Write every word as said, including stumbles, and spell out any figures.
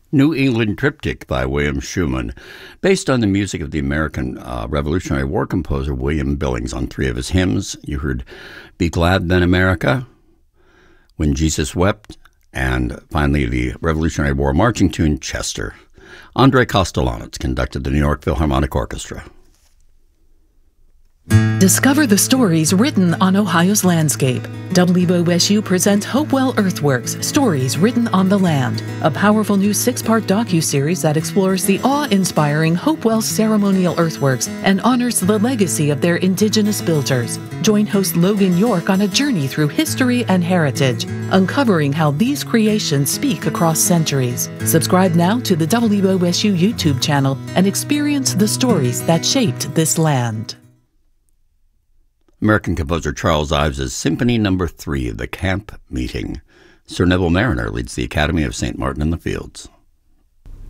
New England Triptych by William Schumann, based on the music of the American uh, Revolutionary War composer William Billings on three of his hymns. You heard Be Glad Then America, When Jesus Wept, and finally the Revolutionary War marching tune Chester. Andre Kostelanetz conducted the New York Philharmonic Orchestra. Discover the stories written on Ohio's landscape. W O S U presents Hopewell Earthworks, Stories Written on the Land, a powerful new six-part docu-series that explores the awe-inspiring Hopewell ceremonial earthworks and honors the legacy of their indigenous builders. Join host Logan York on a journey through history and heritage, uncovering how these creations speak across centuries. Subscribe now to the W O S U YouTube channel and experience the stories that shaped this land. American composer Charles Ives' Symphony Number Three, The Camp Meeting. Sir Neville Mariner leads the Academy of Saint Martin in the Fields.